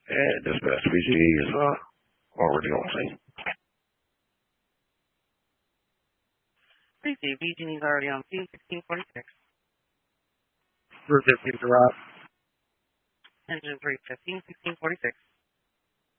And dispatch BG is already on scene. Safety, BG is already on scene, 1646. Route 15 to Rock. Engine 315, 1646.